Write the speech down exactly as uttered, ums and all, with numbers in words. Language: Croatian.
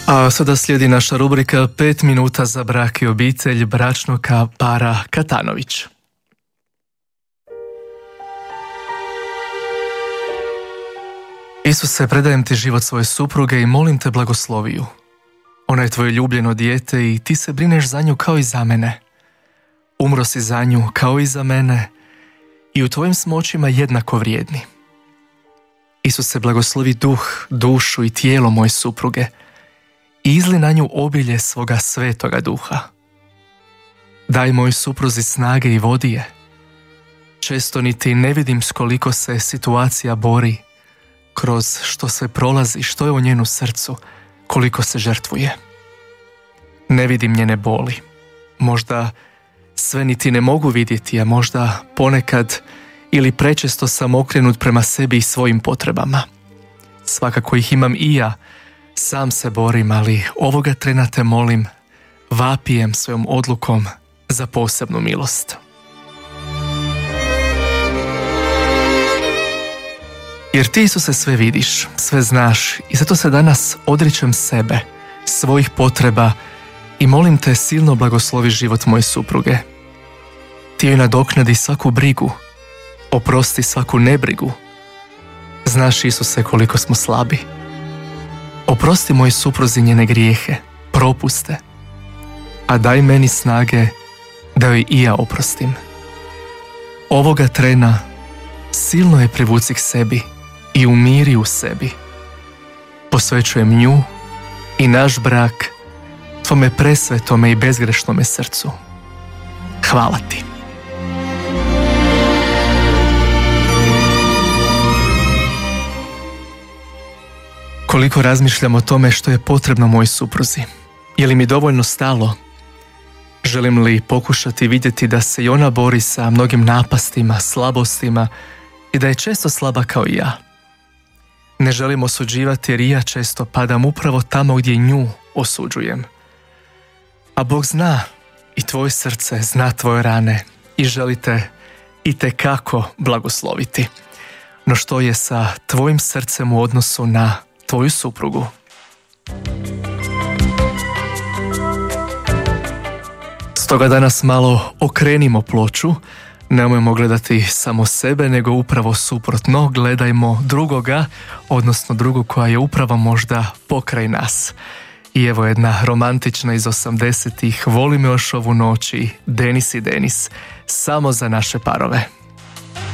A sada slijedi naša rubrika pet minuta za brak i obitelj bračnog para Katanović. Isuse, predajem ti život svoje supruge i molim te blagoslovi ju. Ona je tvoje ljubljeno dijete i ti se brineš za nju kao i za mene. Umro si za nju kao i za mene i u tvojim smo očima jednako vrijedni. Isuse, blagoslovi duh, dušu i tijelo moje supruge i izli na nju obilje svoga svetoga duha. Daj mojoj supruzi snage i vodi je. Često niti ne vidim s koliko se situacija bori, kroz što se prolazi, što je u njenu srcu, koliko se žrtvuje. Ne vidim njene boli. Možda sve niti ne mogu vidjeti, a možda ponekad ili prečesto sam okrenut prema sebi i svojim potrebama. Svakako ih imam i ja, sam se borim, ali ovoga trena te molim, vapijem svojom odlukom za posebnu milost. Jer ti, Isuse, sve vidiš, sve znaš i zato se danas odričem sebe, svojih potreba i molim te silno blagoslovi život moje supruge. Ti joj nadoknadi svaku brigu, oprosti svaku nebrigu. Znaš, Isuse, koliko smo slabi. Oprosti mojoj supruzi njene grijehe, propuste, a daj meni snage da joj i ja oprostim. Ovoga trena silno je privuci k sebi i umiri u sebi. Posvećujem nju i naš brak tvome presvetome i bezgrešnome srcu. Hvala ti. Koliko razmišljam o tome što je potrebno mojoj supruzi. Je li mi dovoljno stalo? Želim li pokušati vidjeti da se i ona bori sa mnogim napastima, slabostima i da je često slaba kao i ja? Ne želim osuđivati jer i ja često padam upravo tamo gdje nju osuđujem. A Bog zna i tvoje srce, zna tvoje rane i želite itekako blagosloviti. No što je sa tvojim srcem u odnosu na tvoju suprugu? Stoga danas malo okrenimo ploču, nemojmo gledati samo sebe, nego upravo suprotno, gledajmo drugoga, odnosno drugu koja je upravo možda pokraj nas. I evo jedna romantična iz osamdesetih, Voli me još ovu noć i Denis i Denis, samo za naše parove.